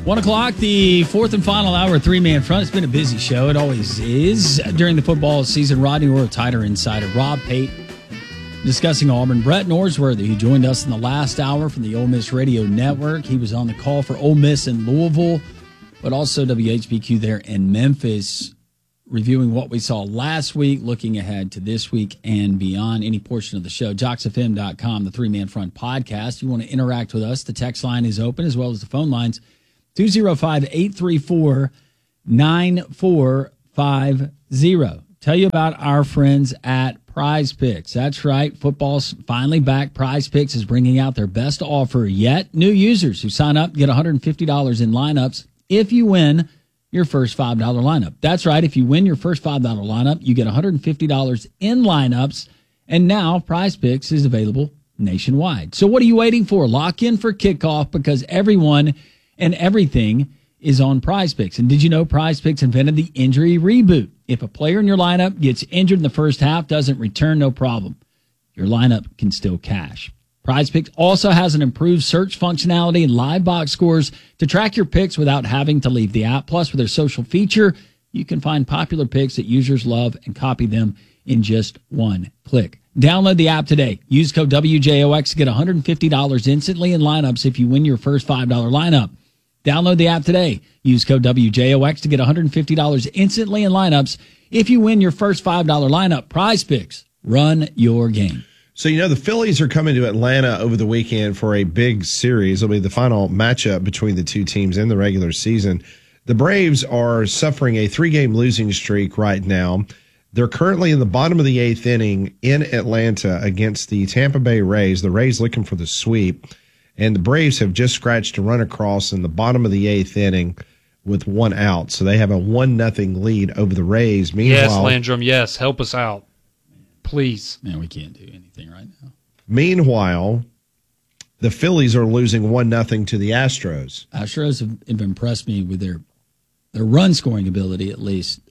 1 o'clock, the fourth and final hour, three-man front. It's been a busy show. It always is during the football season. Rodney Orr, Tighter Insider, Rob Pate discussing Auburn. Brett Norsworthy, who joined us in the last hour from the Ole Miss Radio Network. He was on the call for Ole Miss in Louisville, but also WHBQ there in Memphis, reviewing what we saw last week, looking ahead to this week and beyond. Any portion of the show, JocksFM.com, the three-man front podcast. You want to interact with us, the text line is open as well as the phone lines. 205-834-9450. Tell you about our friends at Prize Picks. That's right. Football's finally back. Prize Picks is bringing out their best offer yet. New users who sign up get $150 in lineups if you win your first $5 lineup. That's right. If you win your first $5 lineup, you get $150 in lineups. And now Prize Picks is available nationwide. So what are you waiting for? Lock in for kickoff because everyone and everything is on Prize Picks. And did you know Prize Picks invented the injury reboot? If a player in your lineup gets injured in the first half, doesn't return, no problem. Your lineup can still cash. Prize Picks also has an improved search functionality and live box scores to track your picks without having to leave the app. Plus, with their social feature, you can find popular picks that users love and copy them in just one click. Download the app today. Use code WJOX to get $150 instantly in lineups if you win your first $5 lineup. Download the app today. Use code WJOX to get $150 instantly in lineups if you win your first $5 lineup. Prize Picks. Run your game. So, the Phillies are coming to Atlanta over the weekend for a big series. It'll be the final matchup between the two teams in the regular season. The Braves are suffering a 3-game losing streak right now. They're currently in the bottom of the 8th inning in Atlanta against the Tampa Bay Rays. The Rays looking for the sweep. And the Braves have just scratched a run across in the bottom of the 8th inning with 1 out. So they have a 1-0 lead over the Rays. Meanwhile, yes, Landrum, yes. Help us out. Please. Man, we can't do anything right now. Meanwhile, the Phillies are losing 1-0 to the Astros. Astros have impressed me with their run scoring ability, at least.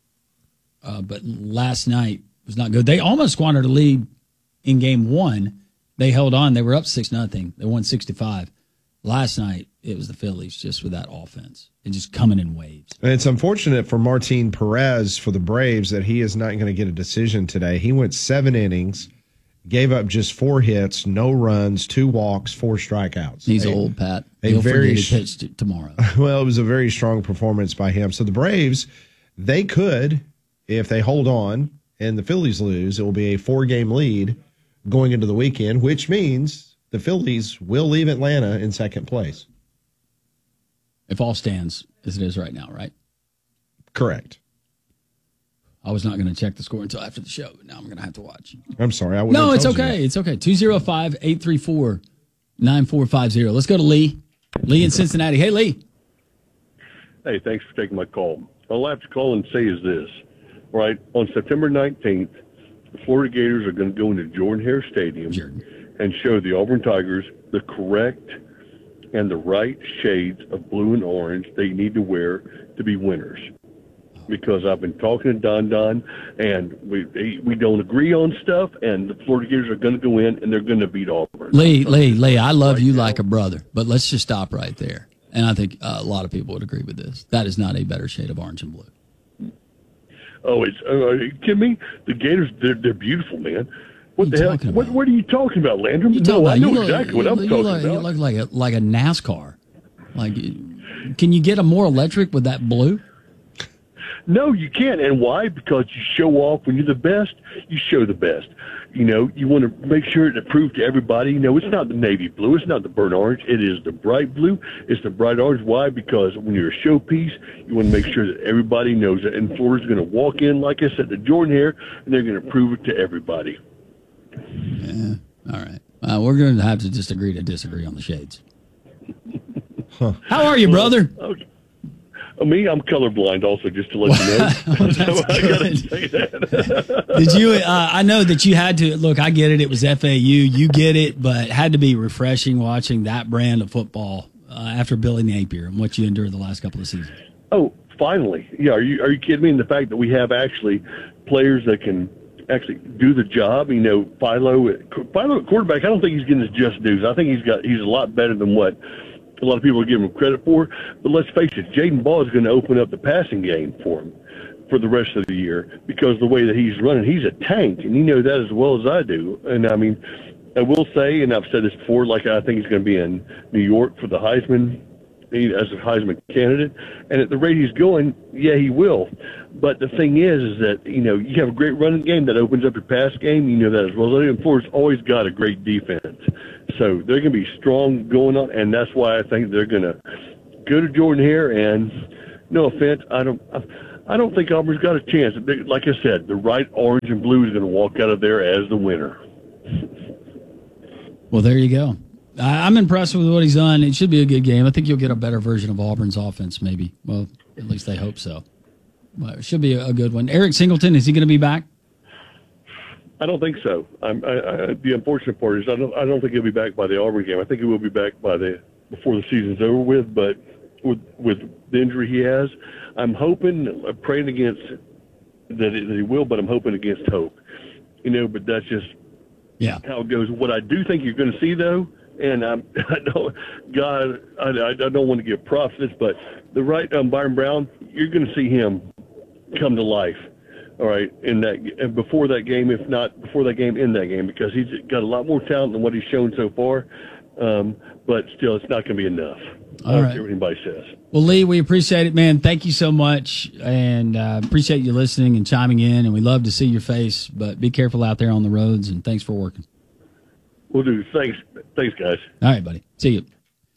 But last night was not good. They almost squandered a lead in game 1. They held on. They were up 6-0. They won 65. Last night, it was the Phillies just with that offense and just coming in waves. And it's unfortunate for Martin Perez for the Braves that he is not going to get a decision today. He went 7 innings, gave up just 4 hits, no runs, 2 walks, 4 strikeouts. He's old, Pat. He'll forget he pitched tomorrow. Well, it was a very strong performance by him. So the Braves, they could, if they hold on and the Phillies lose, it will be a 4-game lead going into the weekend, which means the Phillies will leave Atlanta in second place. If all stands as it is right now, right? Correct. I was not going to check the score until after the show, but now I'm going to have to watch. I'm sorry. No, it's okay. It's okay. 205-834-9450. Let's go to Lee. Lee in Cincinnati. Hey, Lee. Hey, thanks for taking my call. All I have to call and say is this, right? On September 19th, the Florida Gators are going to go into Jordan-Hare Stadium and show the Auburn Tigers the correct and the right shades of blue and orange they need to wear to be winners. Because I've been talking to Don, and we don't agree on stuff, and the Florida Gators are going to go in, and they're going to beat Auburn. Lee, I love you like a brother, but let's just stop right there. And I think a lot of people would agree with this. That is not a better shade of orange and blue. Oh, are you kidding me? The Gators, they're beautiful, man. What the hell? What are you talking about, Landrum? No, I know exactly what I'm talking about. You look like a NASCAR. Like, can you get a more electric with that blue? No, you can't. And why? Because you show off. When you're the best, you show the best. You want to make sure to prove to everybody, it's not the navy blue. It's not the burnt orange. It is the bright blue. It's the bright orange. Why? Because when you're a showpiece, you want to make sure that everybody knows it. And Florida's going to walk in, like I said, to Jordan-Hare, and they're going to prove it to everybody. Yeah. All right. We're going to have to just agree to disagree on the shades. Huh. How are you, brother? Okay. Me, I'm colorblind also, just to let you know. So I got to say that. Did you, I know that you had to, look, I get it. It was FAU. You get it, but it had to be refreshing watching that brand of football after Billy Napier and what you endured the last couple of seasons. Oh, finally. Yeah, are you kidding me? And the fact that we have actually players that can actually do the job. Philo at quarterback, I don't think he's getting his just dues. I think he's a lot better than what a lot of people are giving him credit for. But let's face it, Jaden Ball is going to open up the passing game for him for the rest of the year because the way that he's running, he's a tank, and you know that as well as I do. And I mean, I will say, and I've said this before, like I think he's going to be in New York for the Heisman, as a Heisman candidate, and at the rate he's going, yeah, he will. But the thing is that, you know, you have a great running game that opens up your pass game. You know that as well as I do. And Florida's always got a great defense. So they're going to be strong going on, and that's why I think they're going to go to Jordan Hare. And no offense, I don't think Auburn's got a chance. Like I said, the right orange and blue is going to walk out of there as the winner. Well, there you go. I'm impressed with what he's done. It should be a good game. I think you'll get a better version of Auburn's offense, maybe. Well, at least they hope so. Well, it should be a good one. Eric Singleton, is he going to be back? I don't think so. The unfortunate part is I don't think he'll be back by the Auburn game. I think he will be back before the season's over with. But with the injury he has, I'm hoping, praying against that he will, but I'm hoping against hope. You know, but that's just how it goes. What I do think you're going to see, though, and I don't want to give props to this, but the right Byron Brown, you're going to see him come to life. All right, and before that game, if not before that game, in that game, because he's got a lot more talent than what he's shown so far. But still, it's not going to be enough. All right. What anybody says. Well, Lee, we appreciate it, man. Thank you so much, and appreciate you listening and chiming in. And we love to see your face, but be careful out there on the roads. And thanks for working. We'll do. Thanks, guys. All right, buddy. See you.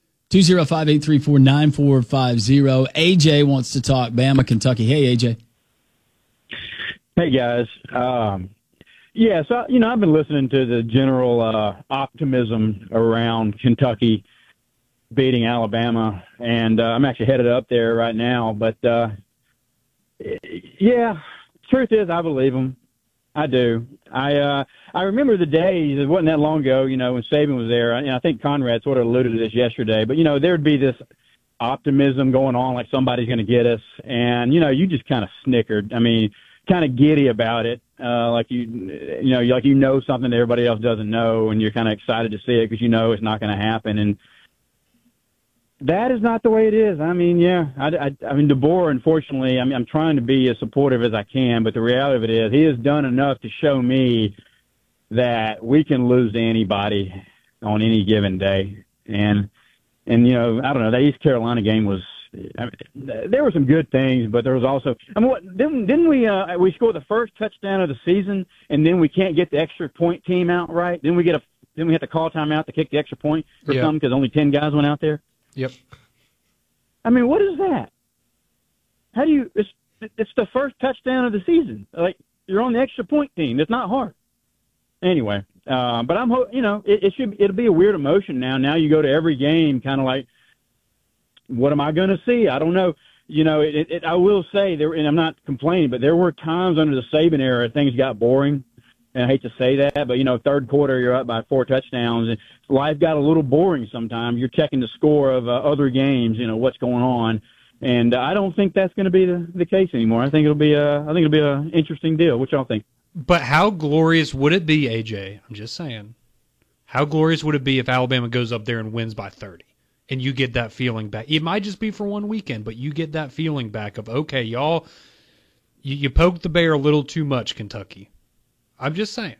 205-834-9450. AJ wants to talk Bama, Kentucky. Hey, AJ. Hey, guys. Yeah, so, you know, I've been listening to the general optimism around Kentucky beating Alabama, and I'm actually headed up there right now. But, yeah, truth is I believe them. I do. I remember the days, it wasn't that long ago, you know, when Saban was there. I think Conrad sort of alluded to this yesterday. But, you know, there'd be this optimism going on like somebody's going to get us. And, you know, you just kind of snickered. I mean, kind of giddy about it, like you know something that everybody else doesn't know, and you're kind of excited to see it because you know it's not going to happen. And that is not the way it is. I mean, yeah, I mean, DeBoer, unfortunately, I mean, I'm trying to be as supportive as I can, but the reality of it is he has done enough to show me that we can lose to anybody on any given day. And you know, I don't know, that East Carolina game was, I mean, there were some good things, but there was also, I mean, didn't we score the first touchdown of the season, and then we can't get the extra point team out right? Then we have to call timeout to kick the extra point for something because only 10 guys went out there. Yep. I mean, what is that? How do you? It's the first touchdown of the season. Like, you're on the extra point team. It's not hard. Anyway, but you know, it'll be a weird emotion now. Now you go to every game kind of like, what am I going to see? I don't know. You know, I will say there, and I'm not complaining, but there were times under the Saban era things got boring. And I hate to say that, but, you know, third quarter, you're up by 4 touchdowns. And life got a little boring sometimes. You're checking the score of other games, you know, what's going on. And I don't think that's going to be the case anymore. I think it'll be an interesting deal. What y'all think? But how glorious would it be, AJ? I'm just saying. How glorious would it be if Alabama goes up there and wins by 30? And you get that feeling back. It might just be for one weekend, but you get that feeling back of, okay, y'all, you poked the bear a little too much, Kentucky. I'm just saying.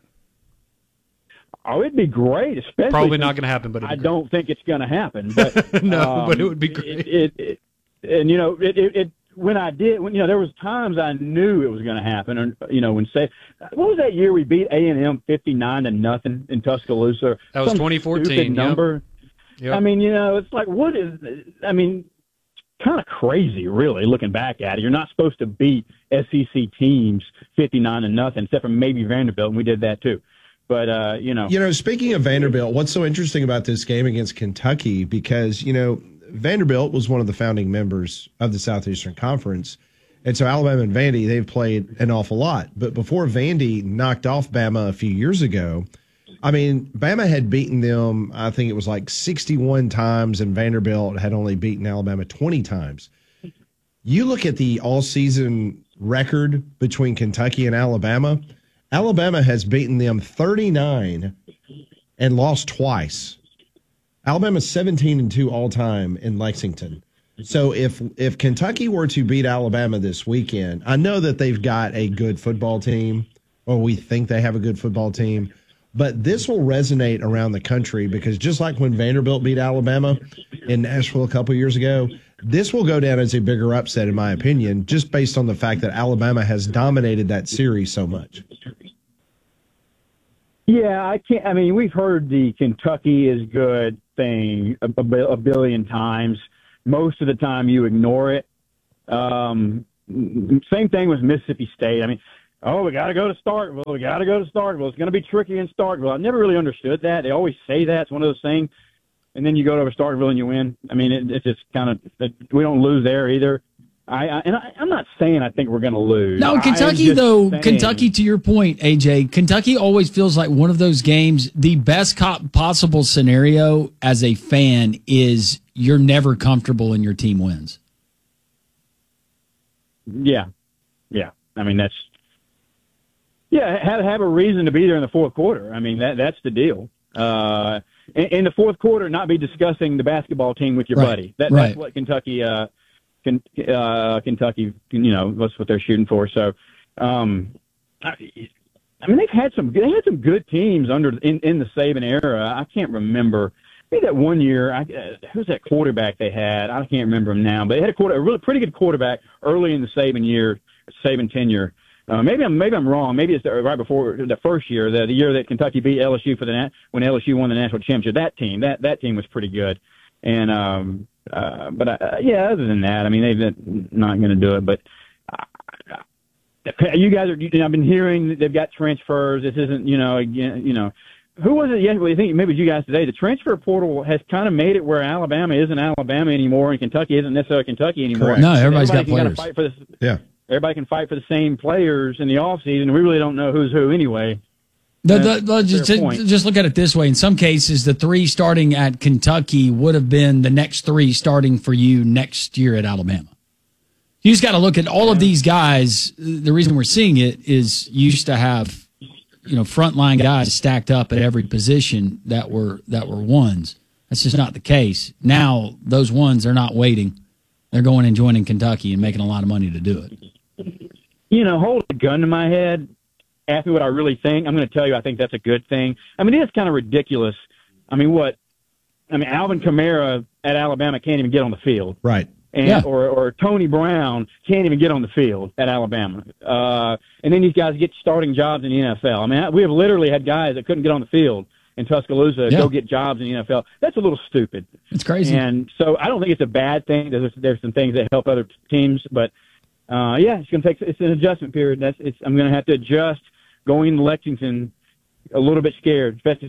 Oh, it'd be great, especially. Probably not going to happen, but I don't think it's going to happen. But no, but it would be great. And you know, when you know, there was times I knew it was going to happen. And you know, what was that year we beat A&M 59-0 in Tuscaloosa? That was 2014. Number. Yep. I mean, you know, it's like, what is? I mean, kind of crazy, really, looking back at it. You're not supposed to beat SEC teams 59-0, except for maybe Vanderbilt, and we did that too. But you know, speaking of Vanderbilt, what's so interesting about this game against Kentucky? Because you know, Vanderbilt was one of the founding members of the Southeastern Conference, and so Alabama and Vandy, they've played an awful lot. But before Vandy knocked off Bama a few years ago, I mean, Bama had beaten them, I think it was like 61 times, and Vanderbilt had only beaten Alabama 20 times. You look at the all-season record between Kentucky and Alabama, Alabama has beaten them 39 and lost twice. Alabama's 17-2 all time in Lexington. So if Kentucky were to beat Alabama this weekend, I know that they've got a good football team, or we think they have a good football team, but this will resonate around the country because just like when Vanderbilt beat Alabama in Nashville a couple years ago, this will go down as a bigger upset, in my opinion, just based on the fact that Alabama has dominated that series so much. Yeah, I can't. I mean, we've heard the Kentucky is good thing a billion times. Most of the time, you ignore it. Same thing with Mississippi State. I mean, we got to go to Starkville. We got to go to Starkville. It's going to be tricky in Starkville. I never really understood that. They always say that. It's one of those things. And then you go to Starkville and you win. I mean, it's just kind of we don't lose there either. I'm not saying I think we're going to lose. No, Kentucky, though, Kentucky, to your point, AJ, Kentucky always feels like one of those games, the best possible scenario as a fan is you're never comfortable and your team wins. Yeah. I mean, had to have a reason to be there in the fourth quarter. I mean, that's the deal. In the fourth quarter, not be discussing the basketball team with your buddy. That's what Kentucky Kentucky, that's what they're shooting for. So, I mean, they had some good teams in the Saban era. I can't remember. Maybe that one year, who's that quarterback they had? I can't remember him now, but they had a really pretty good quarterback early in the Saban tenure. Maybe I'm wrong. Maybe it's right before the first year, the year that Kentucky beat LSU when LSU won the national championship. That team was pretty good. And but other than that, I mean, they're not going to do it. But you guys are. I've been hearing that they've got transfers. This isn't, who was it yesterday? I think maybe it was you guys today. The transfer portal has kind of made it where Alabama isn't Alabama anymore, and Kentucky isn't necessarily Kentucky anymore. Correct. No, everybody's got players. Fight for this. Yeah. Everybody can fight for the same players in the offseason. We really don't know who's who anyway. Just look at it this way. In some cases, the three starting at Kentucky would have been the next three starting for you next year at Alabama. You just got to look at all of these guys. The reason we're seeing it is you used to have, frontline guys stacked up at every position that were ones. That's just not the case. Now those ones are not waiting. They're going and joining Kentucky and making a lot of money to do it. Hold a gun to my head. Ask me what I really think. I'm going to tell you I think that's a good thing. I mean, it is kind of ridiculous. I mean, Alvin Kamara at Alabama can't even get on the field. Right. Or Tony Brown can't even get on the field at Alabama. And then these guys get starting jobs in the NFL. I mean, we have literally had guys that couldn't get on the field in Tuscaloosa go get jobs in the NFL. That's a little stupid. It's crazy. And so I don't think it's a bad thing. There's some things that help other teams, but it's an adjustment period. I'm going to have to adjust going to Lexington a little bit scared, especially.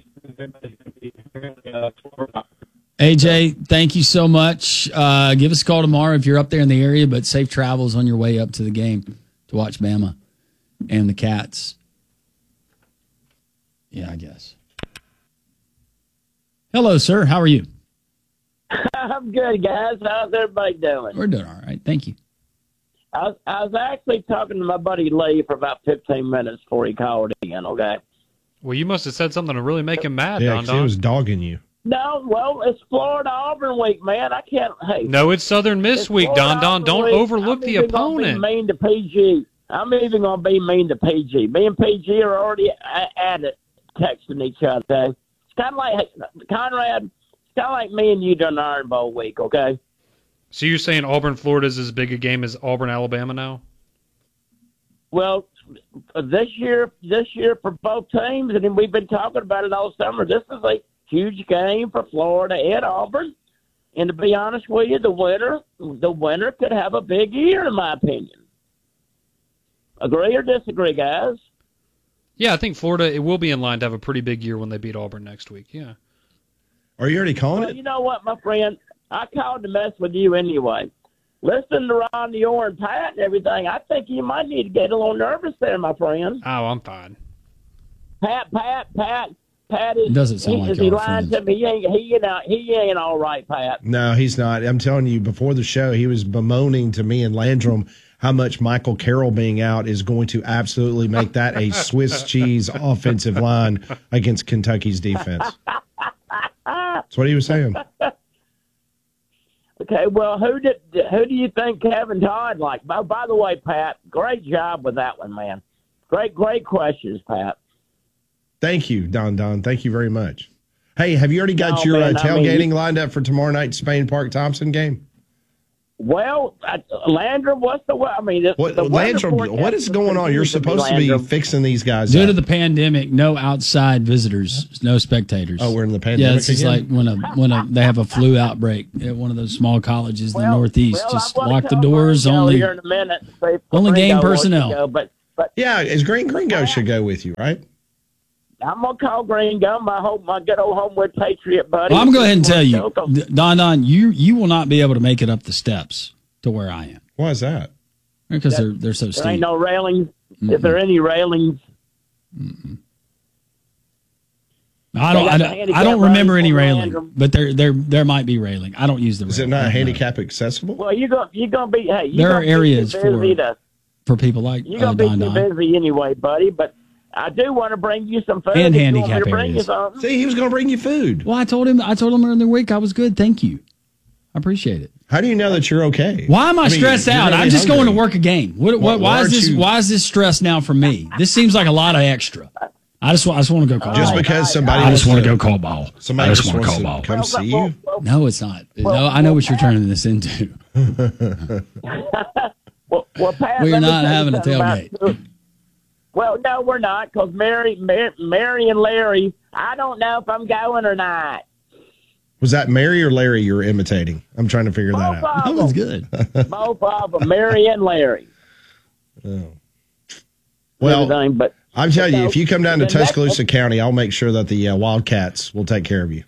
AJ, thank you so much. Give us a call tomorrow if you're up there in the area, but safe travels on your way up to the game to watch Bama and the Cats. Yeah, I guess. Hello, sir. How are you? I'm good, guys. How's everybody doing? We're doing all right. Thank you. I was actually talking to my buddy Lee for about 15 minutes before he called in, okay? Well, you must have said something to really make him mad, Yeah, Don because he was dogging you. No, well, it's Florida-Auburn week, man. I can't, No, it's Southern Miss week, Don. Don't overlook the opponent. I'm even going to be mean to PG. I'm even going to be mean to PG. Me and PG are already at it, texting each other. It's kind of like, Conrad, it's kind of like me and you during the Iron Bowl week, okay? So you're saying Auburn, Florida is as big a game as Auburn, Alabama now? Well, this year for both teams, and we've been talking about it all summer, this is a huge game for Florida and Auburn. And to be honest with you, the winner could have a big year, in my opinion. Agree or disagree, guys? Yeah, I think Florida, it will be in line to have a pretty big year when they beat Auburn next week, yeah. Are you already calling it? You know what, my friend? I called to mess with you anyway. Listening to Ron Dior and Pat and everything, I think you might need to get a little nervous there, my friend. Oh, I'm fine. Pat is. Doesn't sound like he lying to me? He ain't all right, Pat. No, he's not. I'm telling you, before the show, he was bemoaning to me and Landrum how much Michael Carroll being out is going to absolutely make that a Swiss cheese offensive line against Kentucky's defense. That's what he was saying. Okay, well, who do you think Kevin Todd like? By the way, Pat, great job with that one, man. Great questions, Pat. Thank you, Don. Thank you very much. Hey, have you already got your tailgating lined up for tomorrow night's Spain Park Thompson game? Well, Landrum, what's the? I mean, Landrum, what is going on? You're supposed to be fixing these guys. Due to the pandemic, no outside visitors, no spectators. Oh, we're in the pandemic. Yeah, it's just like when they have a flu outbreak at one of those small colleges in the Northeast. Just lock the doors. Only here in a minute. Only game personnel. Go, but yeah, is Gringo should go with you, right? I'm gonna call Gringo, my good old Homewood Patriot buddy. Well, I'm going to go ahead and tell you, Don, you will not be able to make it up the steps to where I am. Why is that? Because they're so steep. There ain't no railings. If there are any railings, I don't remember any railing, but there might be railing. I don't use the railing. Is it not handicap accessible? Well, you're gonna be. Hey, there are areas for people like you're gonna be too busy anyway, buddy. But I do want to bring you some food. And handicap areas. See, he was going to bring you food. Well, I told him during the week I was good. Thank you. I appreciate it. How do you know that you're okay? Why am I stressed out? I'm just going to work a game. Why is this stress now for me? This seems like a lot of extra. I just want to go call just ball. Because somebody I just want to go call ball. Somebody just want to call ball. Come see you. No, it's not. No, I know what you're turning this into. well, Pat, we're not having a tailgate. Well, no, we're not, because Mary and Larry, I don't know if I'm going or not. Was that Mary or Larry you were imitating? I'm trying to figure that out. That was good. Both of them, Mary and Larry. Oh. Well, but I'm telling you, if you come down to Tuscaloosa County, I'll make sure that the Wildcats will take care of you.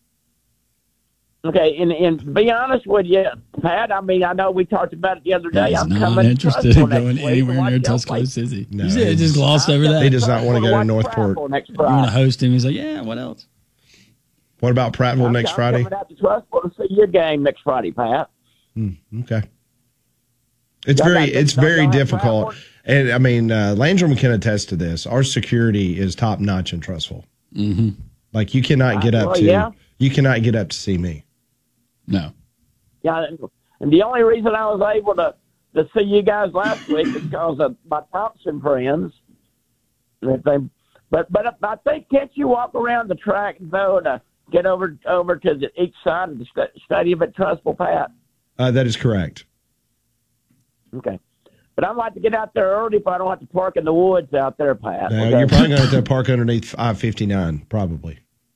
Okay, and to be honest with you, Pat, I mean, I know we talked about it the other day. He's I'm not coming interested in going anywhere near Tuscaloosa, is he? No, he just glossed over that. He does not want to go to Northport. You want to host him? He's like, yeah, what else? What about Prattville next Friday? I'm coming out to Trustful to see your game next Friday, Pat. Okay. It's very difficult. And, I mean, Landrum can attest to this. Our security is top-notch in Trustful. Mm-hmm. Like, you cannot get up to see me. No. Yeah, and the only reason I was able to see you guys last week is because of my Thompson friends. But I think, can't you walk around the track, though, to get over to each side of the stadium at Trustful, Pat? That is correct. Okay. But I'd like to get out there early if I don't have to park in the woods out there, Pat. No, you're probably going to have to park underneath I-59, probably.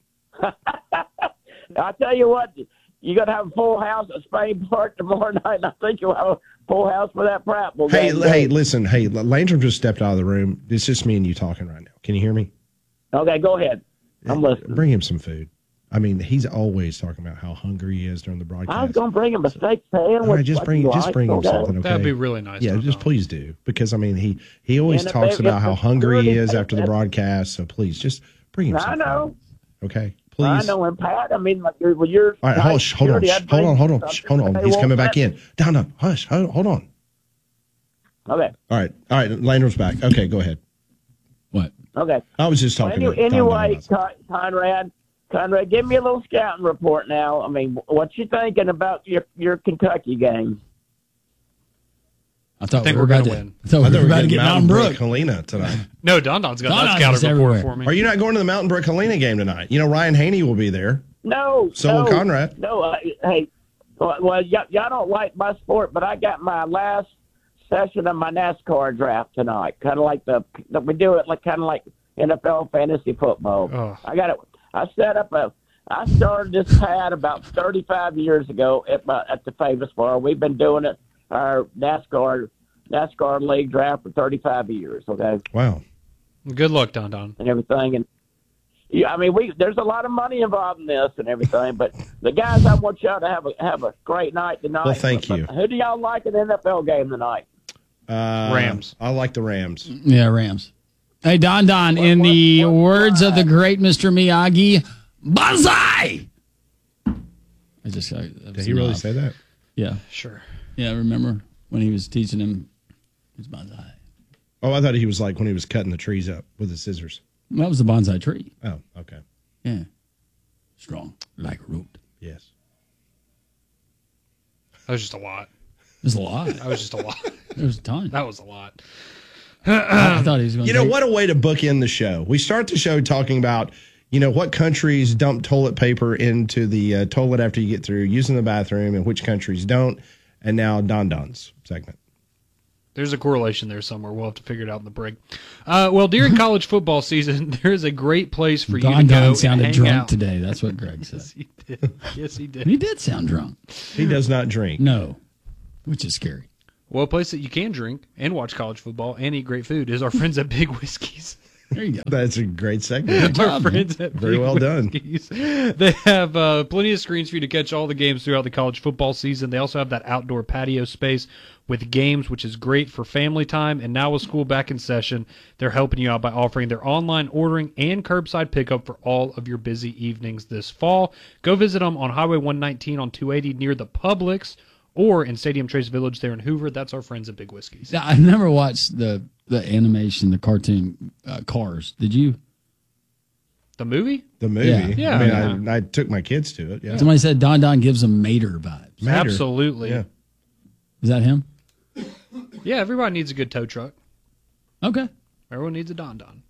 I'll tell you what, you're going to have a full house at Spain Park tomorrow night, and I think you'll have a full house for that Prattville game. Hey, listen. Hey, Landrum just stepped out of the room. It's just me and you talking right now. Can you hear me? Okay, go ahead. I'm listening. Bring him some food. I mean, he's always talking about how hungry he is during the broadcast. I was going to bring him a steak pan. All right, just bring him something, okay? That'd be really nice. Yeah, just please do. Because, I mean, he always talks about how hungry he is after the broadcast. So, please, just bring him something. I know. Okay, please. I know, and Pat, I mean, like, you're all right, hold on. He's coming back in. Down. Hush. Hold on. Okay. All right. Landrum's back. Okay, go ahead. What? Okay. I was just talking about anyway, Conrad, give me a little scouting report now. I mean, what you thinking about your Kentucky game? I thought we were about to win. I thought we were about to get Mountain Brook Helena tonight. No, Don's got that scouting report for me. Are you not going to the Mountain Brook Helena game tonight? You know, Ryan Haney will be there. No. So will Conrad. No, hey, well, y'all don't like my sport, but I got my last session of my NASCAR draft tonight. Kind of like we do it kind of like NFL fantasy football. Oh. I got it. I started this pad about 35 years ago at the Famous Bar. We've been doing it, our NASCAR league draft for 35 years. Okay. Wow. Good luck, Don. And everything, and yeah, I mean, there's a lot of money involved in this and everything. But the guys, I want y'all to have a great night tonight. Well, thank you. Who do y'all like in the NFL game tonight? Rams. I like the Rams. Yeah, Rams. Hey, Don, in the words of the great Mr. Miyagi, banzai! Did he really say that? Yeah. Sure. Yeah, I remember when he was teaching him his bonsai. Oh, I thought he was like when he was cutting the trees up with the scissors. That was the bonsai tree. Oh, okay. Yeah. Strong like a root. Yes. That was just a lot. It was a lot. That was just a lot. It was a ton. That was a lot. I thought he was going to. You know, what a way to bookend the show. We start the show talking about, what countries dump toilet paper into the toilet after you get through using the bathroom and which countries don't. And now Don Don's segment. There's a correlation there somewhere. We'll have to figure it out in the break. Well, during college football season, there is a great place for you to go Don sounded and hang drunk out. today. That's what Greg said. Yes, he did. Yes, he did. He did sound drunk. He does not drink. No, which is scary. Well, a place that you can drink and watch college football and eat great food is our friends at Big Whiskeys. There you go. That's a great segment. Our friends at Very Big well done. Whiskeys. They have plenty of screens for you to catch all the games throughout the college football season. They also have that outdoor patio space with games, which is great for family time. And now with school back in session, they're helping you out by offering their online ordering and curbside pickup for all of your busy evenings this fall. Go visit them on Highway 119 on 280 near the Publix, or in Stadium Trace Village there in Hoover. That's our friends at Big Whiskeys. Now, I've never watched the animation, the cartoon Cars. Did you? The movie? The movie. Yeah. I mean, I took my kids to it. Yeah. Somebody said Don gives them Mater vibes. Mater. Absolutely. Yeah. Is that him? Yeah, everybody needs a good tow truck. Okay. Everyone needs a Don Don.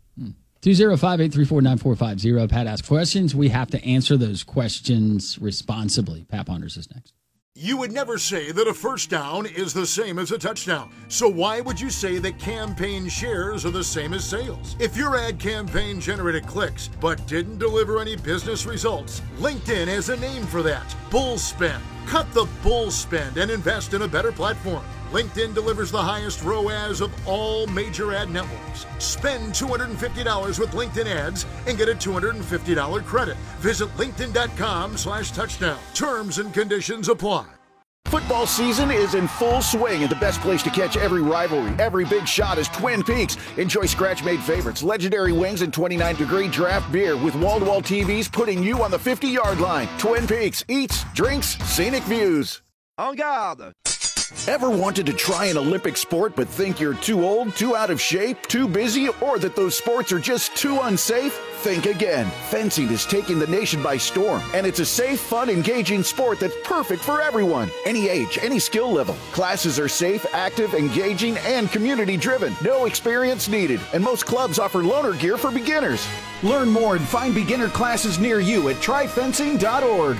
205-834-9450. Pat asks questions. We have to answer those questions responsibly. Pat Ponders is next. You would never say that a first down is the same as a touchdown. So why would you say that campaign shares are the same as sales? If your ad campaign generated clicks but didn't deliver any business results, LinkedIn has a name for that. Bull spend. Cut the bull spend and invest in a better platform. LinkedIn delivers the highest ROAS of all major ad networks. Spend $250 with LinkedIn ads and get a $250 credit. Visit linkedin.com/touchdown. Terms and conditions apply. Football season is in full swing, and the best place to catch every rivalry, every big shot is Twin Peaks. Enjoy scratch-made favorites, legendary wings, and 29-degree draft beer with wall-to-wall TVs putting you on the 50-yard line. Twin Peaks, eats, drinks, scenic views. En garde! Ever wanted to try an Olympic sport but think you're too old, too out of shape, too busy, or that those sports are just too unsafe? Think again. Fencing is taking the nation by storm, and it's a safe, fun, engaging sport that's perfect for everyone. Any age, any skill level. Classes are safe, active, engaging, and community-driven. No experience needed, and most clubs offer loaner gear for beginners. Learn more and find beginner classes near you at tryfencing.org.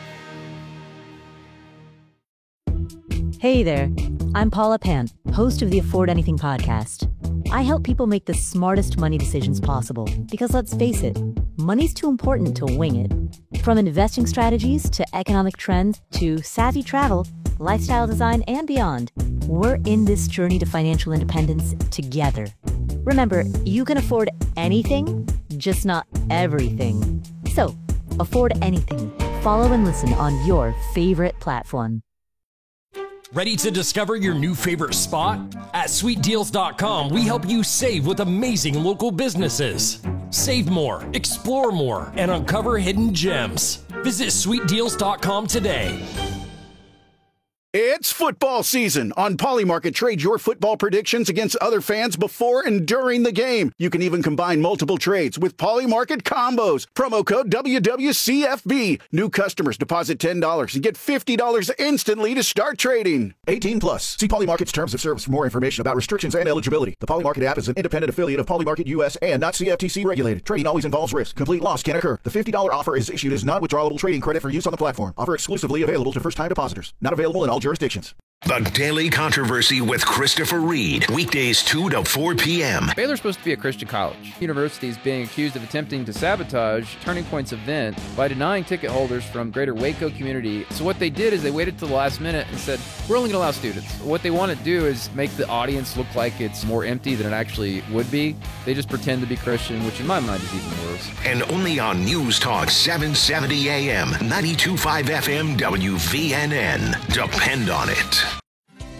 Hey there, I'm Paula Pant, host of the Afford Anything podcast. I help people make the smartest money decisions possible because, let's face it, money's too important to wing it. From investing strategies to economic trends to savvy travel, lifestyle design, and beyond, we're in this journey to financial independence together. Remember, you can afford anything, just not everything. So, afford anything. Follow and listen on your favorite platform. Ready to discover your new favorite spot? At sweetdeals.com, we help you save with amazing local businesses. Save more, explore more, and uncover hidden gems. Visit sweetdeals.com today. It's football season. On Polymarket, trade your football predictions against other fans before and during the game. You can even combine multiple trades with Polymarket combos. Promo code WWCFB. New customers deposit $10 and get $50 instantly to start trading. 18 plus. See Polymarket's terms of service for more information about restrictions and eligibility. The Polymarket app is an independent affiliate of Polymarket US and not CFTC regulated. Trading always involves risk. Complete loss can occur. The $50 offer is issued as non-withdrawable trading credit for use on the platform. Offer exclusively available to first-time depositors. Not available in all jurisdictions. The Daily Controversy with Christopher Reed. Weekdays 2 to 4 p.m. Baylor's supposed to be a Christian college. University is being accused of attempting to sabotage Turning Point's event by denying ticket holders from greater Waco community. So what they did is they waited till the last minute and said, we're only going to allow students. What they want to do is make the audience look like it's more empty than it actually would be. They just pretend to be Christian, which in my mind is even worse. And only on News Talk 770 AM, 92.5 FM, WVNN. Depend on it.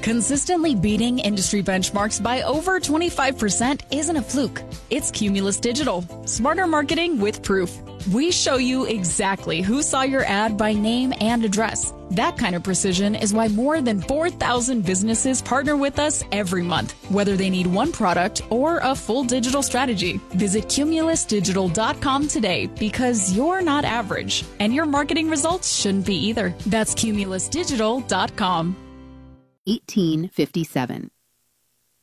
Consistently beating industry benchmarks by over 25% isn't a fluke. It's Cumulus Digital. Smarter marketing with proof. We show you exactly who saw your ad by name and address. That kind of precision is why more than 4,000 businesses partner with us every month, whether they need one product or a full digital strategy. Visit cumulusdigital.com today because you're not average, and your marketing results shouldn't be either. That's cumulusdigital.com. 1857.